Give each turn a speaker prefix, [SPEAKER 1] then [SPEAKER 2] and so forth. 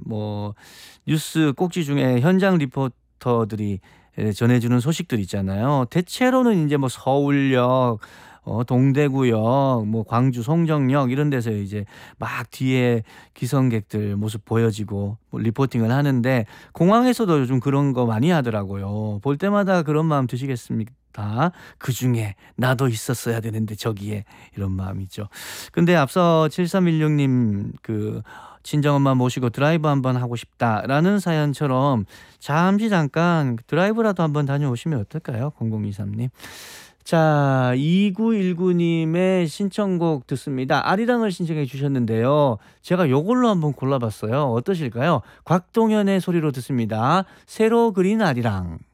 [SPEAKER 1] 뭐 뉴스 꼭지 중에 현장 리포터들이 전해주는 소식들 있잖아요. 대체로는 이제 뭐 서울역, 동대구역, 뭐 광주 송정역 이런 데서 이제 막 뒤에 기성객들 모습 보여지고 뭐 리포팅을 하는데 공항에서도 요즘 그런 거 많이 하더라고요. 볼 때마다 그런 마음 드시겠습니까? 그중에 나도 있었어야 되는데 저기에 이런 마음이죠. 근데 앞서 7316님 그 친정엄마 모시고 드라이브 한번 하고 싶다라는 사연처럼 잠깐 드라이브라도 한번 다녀오시면 어떨까요? 0023님. 자, 2919님의 신청곡 듣습니다. 아리랑을 신청해 주셨는데요. 제가 요걸로 한번 골라봤어요. 어떠실까요? 곽동현의 소리로 듣습니다. 새로 그린 아리랑.